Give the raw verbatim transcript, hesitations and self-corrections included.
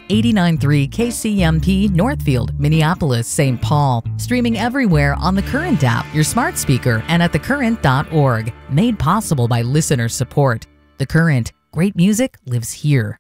eighty-nine point three K C M P Northfield, Minneapolis, Saint Paul. Streaming everywhere on the Current app, your smart speaker, and at the current dot org. Made possible by listener support. The Current. Great music lives here.